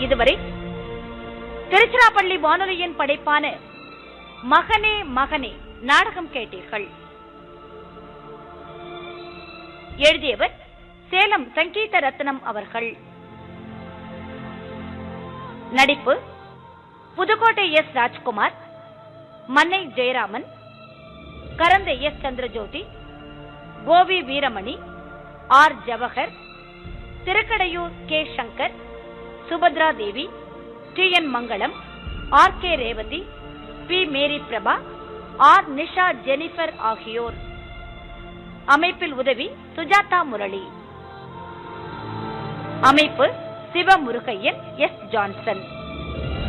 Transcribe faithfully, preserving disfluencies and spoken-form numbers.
இதுவரை திருச்சிராப்பள்ளி வானொலியின் படைப்பான மகனே மகனே நாடகம் கேட்டீர்கள். எழுதியவர் சேலம் சங்கீத ரத்னம் அவர்கள். நடிப்பு புதுக்கோட்டை எஸ் ராஜ்குமார், மன்னை ஜெயராமன், கரந்தை எஸ் சந்திரஜோதி, கோவி வீரமணி, ஆர் ஜவஹர், திருக்கடையூர் கே சங்கர், சுபத்ரா தேவி, டி என் மங்களம், ஆர் கே ரேவதி, பி மேரி பிரபா, ஆர் நிஷா ஜெனிஃபர் ஆகியோர். அமைப்பில் உதவி சுஜாதா முரளி. அமைப்பு சிவமுருகையன், எஸ் ஜான்சன்.